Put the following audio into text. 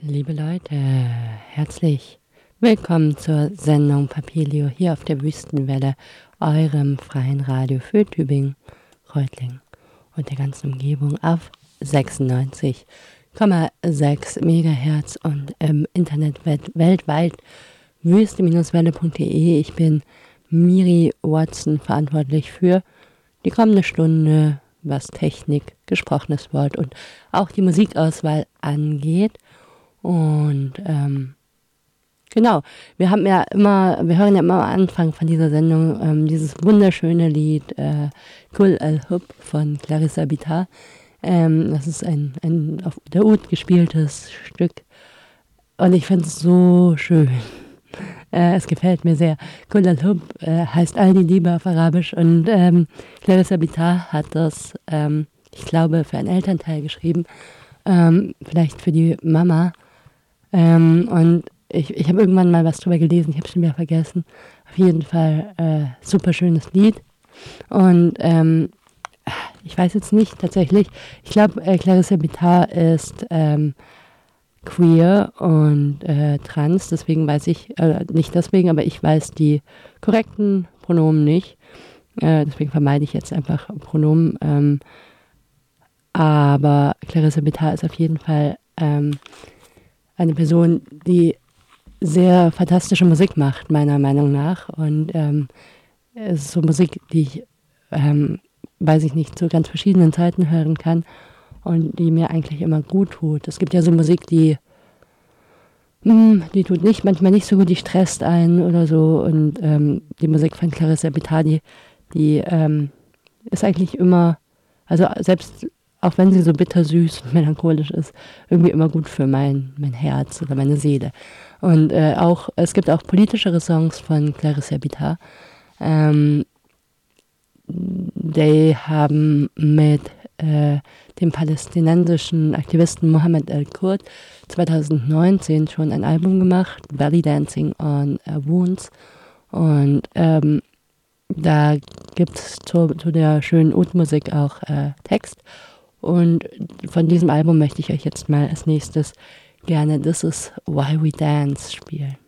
Liebe Leute, herzlich willkommen zur Sendung Papilio hier auf der Wüstenwelle, eurem freien Radio für Tübingen, Reutlingen und der ganzen Umgebung auf 96,6 Megahertz und im Internet weltweit wüste-welle.de. Ich bin Miri Watson, verantwortlich für die kommende Stunde, was Technik, gesprochenes Wort und auch die Musikauswahl angeht. Und genau, wir hören ja immer am Anfang von dieser Sendung dieses wunderschöne Lied Kul al-Hub von Clarissa Bitar. Das ist ein auf der Oud gespieltes Stück und ich finde es so schön. Es gefällt mir sehr. Kul al-Hub heißt all die Liebe auf Arabisch und Clarissa Bitar hat das, ich glaube, für einen Elternteil geschrieben, vielleicht für die Mama. Und ich habe irgendwann mal was drüber gelesen, ich habe es schon wieder vergessen. Auf jeden Fall super schönes Lied. Und ich weiß jetzt nicht tatsächlich, ich glaube, Clarissa Bitar ist queer und trans, deswegen weiß ich, nicht deswegen, aber ich weiß die korrekten Pronomen nicht. Deswegen vermeide ich jetzt einfach Pronomen. Aber Clarissa Bitar ist auf jeden Fall eine Person, die sehr fantastische Musik macht, meiner Meinung nach. Und es ist so Musik, die ich, weiß ich nicht, zu ganz verschiedenen Zeiten hören kann und die mir eigentlich immer gut tut. Es gibt ja so Musik, die tut manchmal nicht so gut, die stresst einen oder so. Und die Musik von Clarissa Bitar, die ist eigentlich immer, also selbst auch wenn sie so bittersüß und melancholisch ist, irgendwie immer gut für mein Herz oder meine Seele. Und es gibt auch politischere Songs von Clarissa Bitar. Die haben mit dem palästinensischen Aktivisten Mohammed El-Kurd 2019 schon ein Album gemacht, Belly Dancing on Wounds. Und da gibt es zu der schönen Oud-Musik auch Text. Und von diesem Album möchte ich euch jetzt mal als nächstes gerne This Is Why We Dance spielen.